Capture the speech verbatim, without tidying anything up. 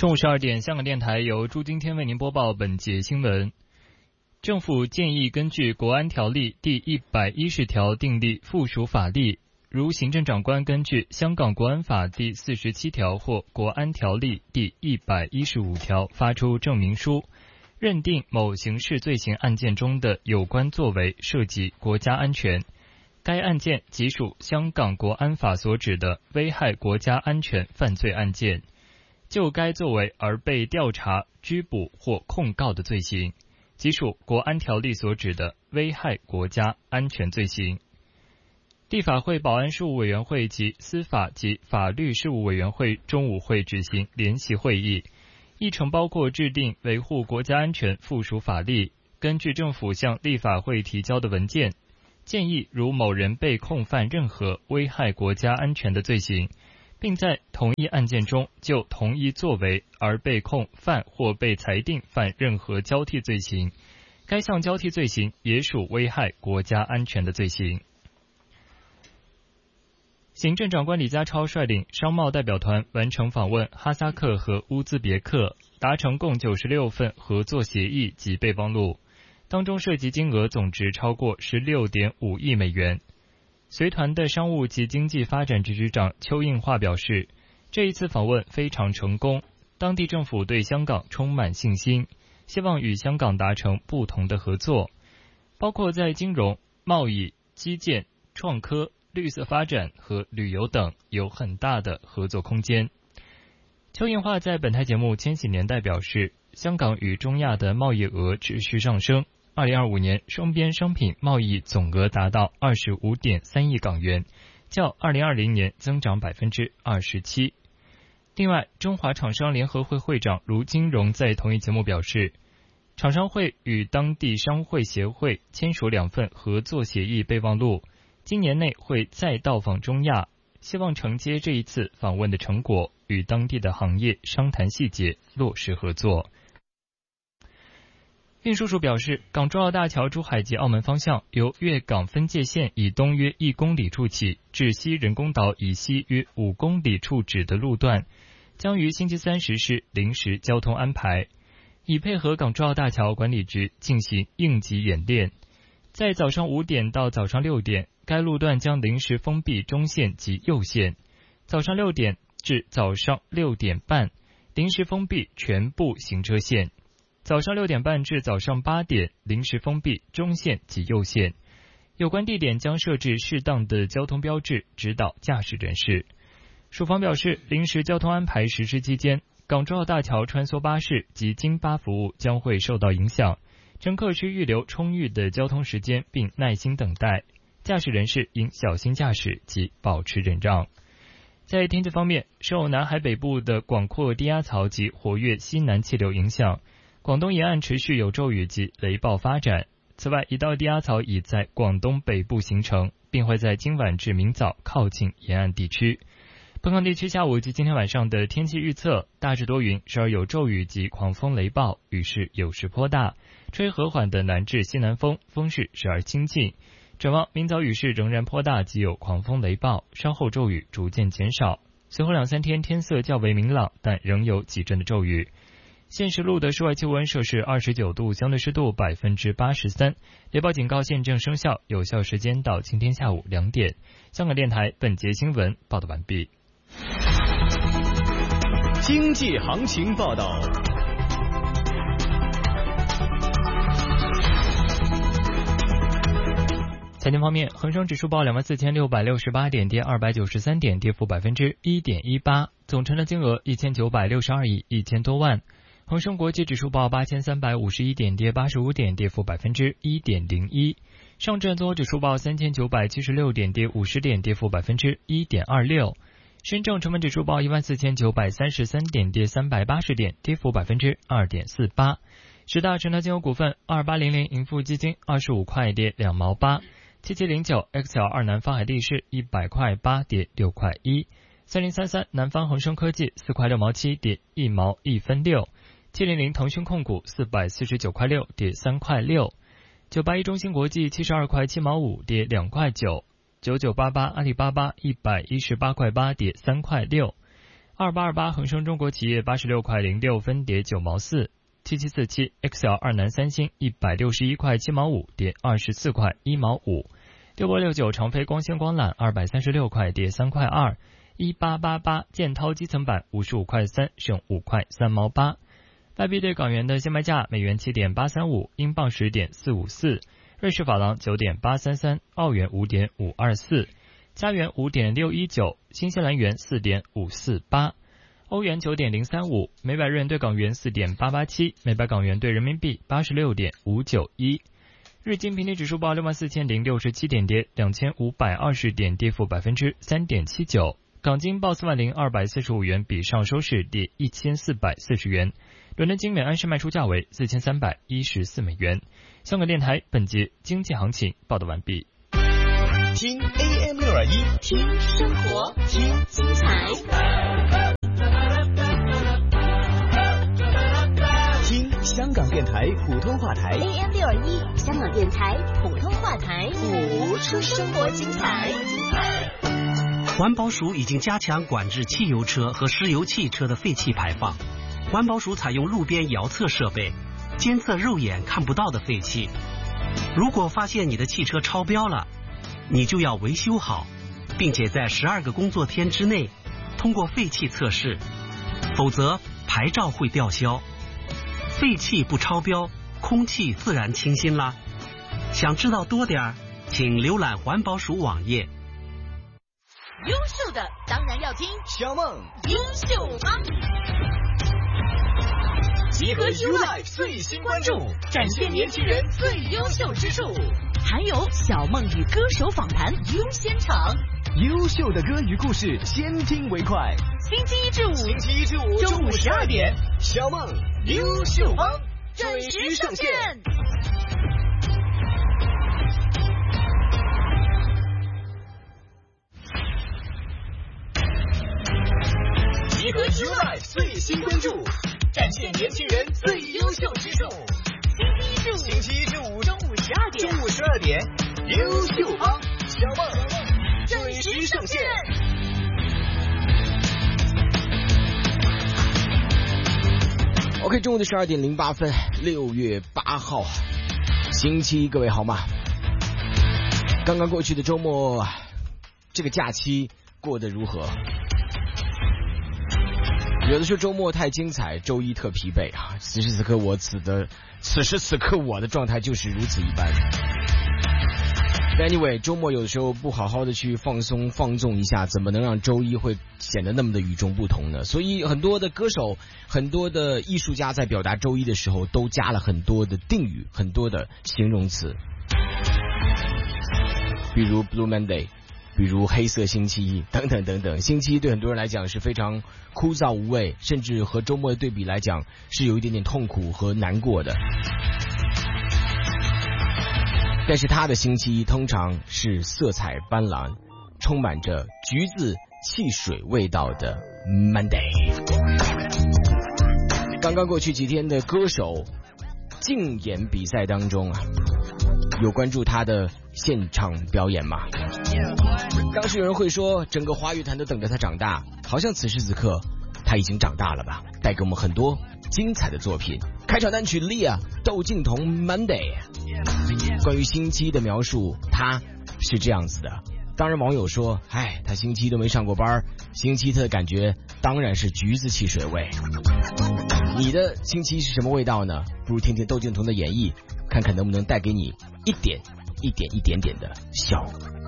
中午十二点，香港电台由朱今天为您播报本节新闻。政府建议根据国安条例第一百一十条订立附属法例，如行政长官根据香港国安法第四十七条或国安条例第一百一十五条发出证明书，认定某刑事罪行案件中的有关作为涉及国家安全，该案件即属香港国安法所指的危害国家安全犯罪案件，就该作为而被调查、拘捕或控告的罪行，即属国安条例所指的危害国家安全罪行。立法会保安事务委员会及司法及法律事务委员会中午会举行联席会议，议程包括制定维护国家安全附属法例，根据政府向立法会提交的文件，建议如某人被控犯任何危害国家安全的罪行，并在同一案件中就同一作为而被控犯或被裁定犯任何交替罪行，该项交替罪行也属危害国家安全的罪行。行政长官李家超率领商贸代表团完成访问哈萨克和乌兹别克，达成共九十六份合作协议及备忘录，当中涉及金额总值超过 十六点五亿美元。随团的商务及经济发展局局长邱应华表示，这一次访问非常成功，当地政府对香港充满信心，希望与香港达成不同的合作，包括在金融、贸易、基建、创科、绿色发展和旅游等有很大的合作空间。邱应华在本台节目《千禧年代》表示，香港与中亚的贸易额持续上升，二零二五年双边商品贸易总额达到 二十五点三亿港元，较二零二零年增长 百分之二十七。 另外，中华厂商联合会会长卢金荣在同一节目表示，厂商会与当地商会协会签署两份合作协议备忘录，今年内会再到访中亚，希望承接这一次访问的成果，与当地的行业商谈细节，落实合作。运输署表示，港珠澳大桥珠海及澳门方向由粤港分界线以东约一公里处起至西人工岛以西约五公里处止的路段，将于星期三实施临时交通安排，以配合港珠澳大桥管理局进行应急演练。在早上五点到早上六点，该路段将临时封闭中线及右线；早上六点至早上六点半，临时封闭全部行车线；早上六点半至早上八点，临时封闭中线及右线。有关地点将设置适当的交通标志，指导驾驶人士。署方表示，临时交通安排实施期间，港珠澳大桥穿梭巴士及经巴服务将会受到影响，乘客需预留充裕的交通时间并耐心等待，驾驶人士应小心驾驶及保持忍让。在天气方面，受南海北部的广阔低压槽及活跃西南气流影响，广东沿岸持续有骤雨及雷暴发展。此外，一道低压槽已在广东北部形成，并会在今晚至明早靠近沿岸地区。本港地区下午及今天晚上的天气预测，大致多云，时而有骤雨及狂风雷暴，雨势有时颇大，吹和缓的南至西南风，风势时而清劲。展望明早雨势仍然颇大，及有狂风雷暴，稍后骤雨逐渐减少，随后两三天天色较为明朗，但仍有几阵的骤雨。现时路的室外气温摄氏二十九度，相对湿度 百分之八十三， 雷暴警告现正生效，有效时间到今天下午两点。香港电台本节新闻报道完毕。 经济行情报道。 财经方面，恒生指数报两万四千六百六十八点，跌二百九十三点，跌幅百分之一点一八，总成交金额一千九百六十二亿一千多万。恒生国际指数报八千三百五十一点，跌八十五点，跌幅百分之一点零一。上证综合指数报三千九百七十六点，跌五十点，跌幅百分之一点二六。深证成分指数报一万四千九百三十三点，跌三百八十点，跌幅百分之二点四八。十大成交金额股份：二八零零盈富基金二十五块，跌两毛八。七七零九 X L 二南方海力士一百块八，跌六块一。三零三三南方恒生科技四块六毛七，跌一毛一分六。七零零腾讯控股四百四十九块六，跌三块六。九八一中芯国际七十二块七毛五，跌两块九。九九八八阿里巴巴一百一十八块八，跌三块六。 二八二八恒生中国企业八十六块零六分跌九毛四。七七四七 X L 二南三星一百六十一块七毛五跌二十四块一毛五。六八六九长飞光纤光缆二百三十六块跌三块二。一八八八建滔基层板五十五块三升五块三毛八。外币对港元的现卖价：美元七点八三五，英镑十点四五四，瑞士法郎九点八三三，澳元五点五二四，加元五点六一九，新西兰元四点五四八，欧元九点零三五，每百日元对港元四点八八七，每百港元对人民币八十六点五九一。日经平均指数报六万四千零六十七点，跌两千五百二十点，跌幅百分之三点七九。港金报四万零二百四十五元，比上收市跌一千四百四十元。伦敦金每安士卖出价为四千三百一十四美元。香港电台本节经济行情报道完毕。 听 A M 六二一， 听生活，听精彩， 听香港电台普通话台 A M 六二一，香港电台普通话台，谱出生活精彩。 环保署已经加强管制汽油车和石油汽车的废气排放。环保署采用路边遥测设备，监测肉眼看不到的废气。如果发现你的汽车超标了，你就要维修好，并且在十二个工作天之内通过废气测试，否则牌照会吊销。废气不超标，空气自然清新啦。想知道多点儿，请浏览环保署网页。 优秀的当然要听小梦优秀帮， 集合 U Life 最新关注，展现年轻人最优秀之处， 还有小梦与歌手访谈优先场， 优秀的歌与故事，先听为快。 星期一至五， 星期一至五中午十二点，小梦优秀帮准时上线。 集合 U Life 最新关注，展现年轻人最优秀之处。星期一至五， 星期一至五中午十二点， 中午十二点，优秀帮小梦准时上线。 OK， 中午的十二点零八分，六月八号，星期一，各位好吗？刚刚过去的周末，这个假期过得如何？有的时候周末太精彩，周一特疲惫啊！此时此刻我此的此时此刻我的状态就是如此一般。Anyway， 周末有的时候不好好的去放松放纵一下，怎么能让周一会显得那么的与众不同呢？所以很多的歌手，很多的艺术家在表达周一的时候，都加了很多的定语，很多的形容词，比如 Blue Monday，比如黑色星期一等等等等。星期一对很多人来讲是非常枯燥无味，甚至和周末的对比来讲是有一点点痛苦和难过的。但是他的星期一通常是色彩斑斓，充满着橘子汽水味道的 Monday。 刚刚过去几天的歌手竞演比赛当中啊，有关注他的现场表演吗？当时有人会说整个华语坛都等着他长大，好像此时此刻他已经长大了吧，带给我们很多精彩的作品。开场单曲 Lia 窦靖童 Monday， 关于星期一的描述他是这样子的。当然网友说，哎，他星期一都没上过班，星期一他的感觉当然是橘子汽水味。你的星期一是什么味道呢？不如听听窦靖童的演绎，看看能不能带给你一点一点一点点的笑。